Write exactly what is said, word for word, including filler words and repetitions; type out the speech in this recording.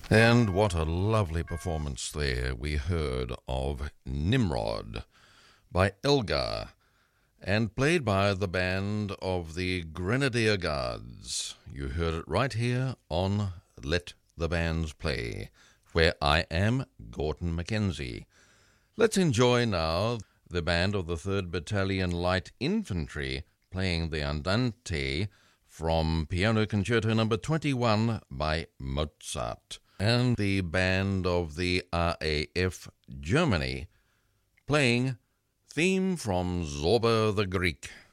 And what a lovely performance there we heard of Nimrod by Elgar and played by the band of the Grenadier Guards. You heard it right here on Let the Bands Play, where I am Gordon Mackenzie. Let's enjoy now the band of the third Battalion Light Infantry playing the Andante from Piano Concerto number twenty-one by Mozart, and the band of the R A F Germany playing Theme from Zorba the Greek.